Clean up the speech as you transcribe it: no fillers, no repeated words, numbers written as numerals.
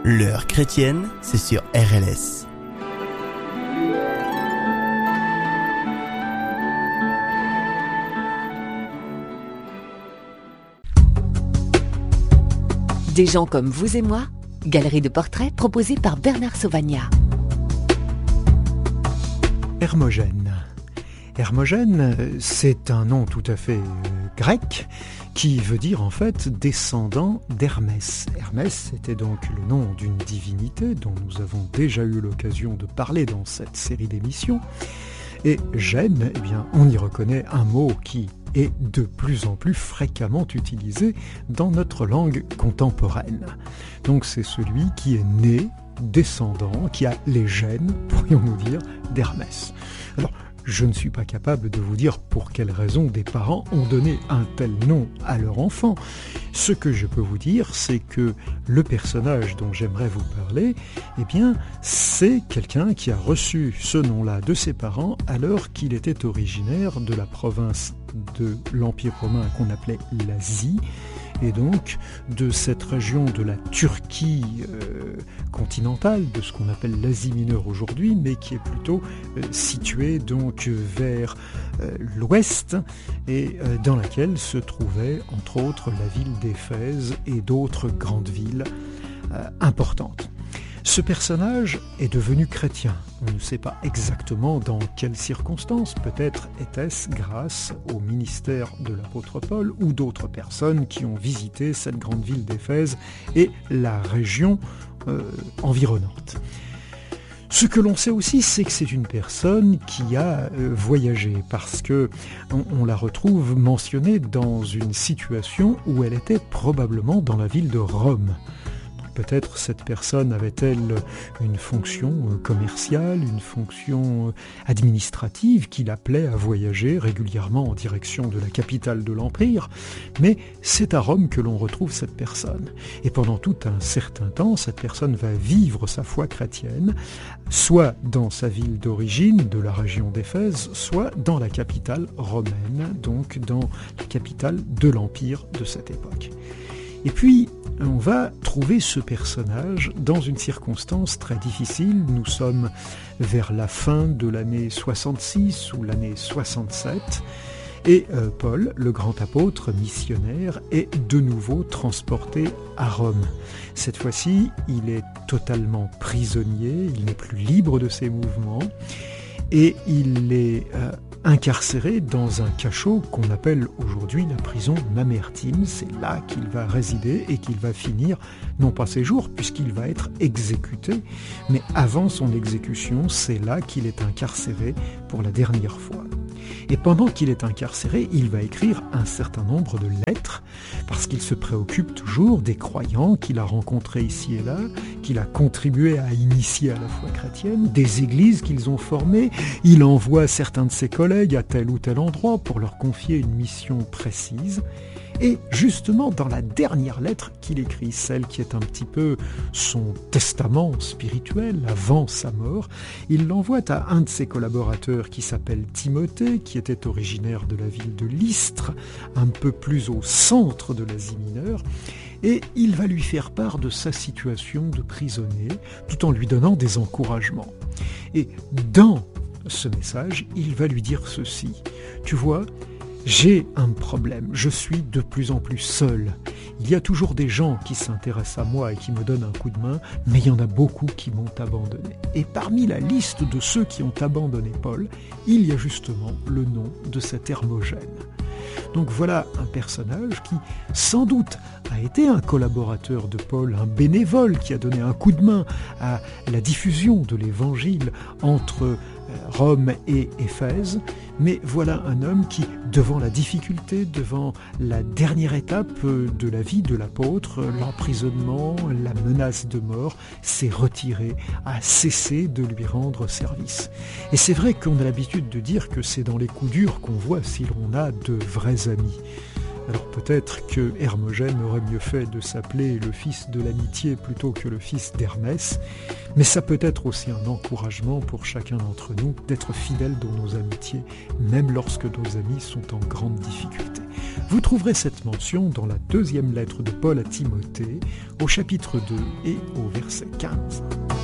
L'heure chrétienne, c'est sur RLS. Des gens comme vous et moi, galerie de portraits proposée par Bernard Sauvagnat. Hermogène. Hermogène, c'est un nom tout à fait grec qui veut dire en fait descendant d'Hermès. Hermès était donc le nom d'une divinité dont nous avons déjà eu l'occasion de parler dans cette série d'émissions. Et gène, eh bien, on y reconnaît un mot qui est de plus en plus fréquemment utilisé dans notre langue contemporaine. Donc c'est celui qui est né, descendant, qui a les gènes, pourrions-nous dire, d'Hermès. Alors, je ne suis pas capable de vous dire pour quelles raisons des parents ont donné un tel nom à leur enfant. Ce que je peux vous dire, c'est que le personnage dont j'aimerais vous parler, eh bien, c'est quelqu'un qui a reçu ce nom-là de ses parents alors qu'il était originaire de la province de l'Empire romain qu'on appelait l'Asie, et donc de cette région de la Turquie continentale, de ce qu'on appelle l'Asie mineure aujourd'hui, mais qui est plutôt située donc vers l'ouest et dans laquelle se trouvait entre autres la ville d'Éphèse et d'autres grandes villes importantes. Ce personnage est devenu chrétien. On ne sait pas exactement dans quelles circonstances. Peut-être était-ce grâce au ministère de l'apôtre Paul ou d'autres personnes qui ont visité cette grande ville d'Éphèse et la région environnante. Ce que l'on sait aussi, c'est que c'est une personne qui a voyagé, parce que on la retrouve mentionnée dans une situation où elle était probablement dans la ville de Rome. Peut-être cette personne avait-elle une fonction commerciale, une fonction administrative qui l'appelait à voyager régulièrement en direction de la capitale de l'Empire, mais c'est à Rome que l'on retrouve cette personne. Et pendant tout un certain temps, cette personne va vivre sa foi chrétienne, soit dans sa ville d'origine, de la région d'Éphèse, soit dans la capitale romaine, donc dans la capitale de l'Empire de cette époque. Et puis, on va trouver ce personnage dans une circonstance très difficile. Nous sommes vers la fin de l'année 66 ou l'année 67. Et Paul, le grand apôtre missionnaire, est de nouveau transporté à Rome. Cette fois-ci, il est totalement prisonnier, il n'est plus libre de ses mouvements. Et il est incarcéré dans un cachot qu'on appelle aujourd'hui la prison Mamertine. C'est là qu'il va résider et qu'il va finir, non pas ses jours, puisqu'il va être exécuté, mais avant son exécution, c'est là qu'il est incarcéré pour la dernière fois. Et pendant qu'il est incarcéré, il va écrire un certain nombre de lettres, parce qu'il se préoccupe toujours des croyants qu'il a rencontrés ici et là, qu'il a contribué à initier à la foi chrétienne, des églises qu'ils ont formées. Il envoie certains de ses collègues à tel ou tel endroit pour leur confier une mission précise. Et justement, dans la dernière lettre qu'il écrit, celle qui est un petit peu son testament spirituel avant sa mort, il l'envoie à un de ses collaborateurs qui s'appelle Timothée, qui était originaire de la ville de Lystre, un peu plus au centre de l'Asie mineure, et il va lui faire part de sa situation de prisonnier, tout en lui donnant des encouragements. Et dans ce message, il va lui dire ceci: tu vois, j'ai un problème, je suis de plus en plus seul. Il y a toujours des gens qui s'intéressent à moi et qui me donnent un coup de main, mais il y en a beaucoup qui m'ont abandonné. Et parmi la liste de ceux qui ont abandonné Paul, il y a justement le nom de cet Hermogène. Donc voilà un personnage qui, sans doute, a été un collaborateur de Paul, un bénévole qui a donné un coup de main à la diffusion de l'évangile entre Rome et Éphèse, mais voilà un homme qui, devant la difficulté, devant la dernière étape de la vie de l'apôtre, l'emprisonnement, la menace de mort, s'est retiré, a cessé de lui rendre service. Et c'est vrai qu'on a l'habitude de dire que c'est dans les coups durs qu'on voit si l'on a de vrais amis. Alors peut-être que Hermogène aurait mieux fait de s'appeler le fils de l'amitié plutôt que le fils d'Hermès, mais ça peut être aussi un encouragement pour chacun d'entre nous d'être fidèles dans nos amitiés, même lorsque nos amis sont en grande difficulté. Vous trouverez cette mention dans la 2e lettre de Paul à Timothée, au chapitre 2 et au verset 15.